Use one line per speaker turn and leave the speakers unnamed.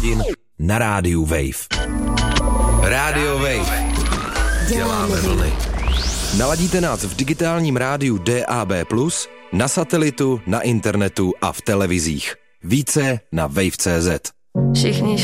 hodin na rádiu Wave. Rádio Wave. Děláme vlny. Naladíte nás v digitálním rádiu DAB+, na satelitu, na internetu a v televizích. Více na wave.cz.
Všichni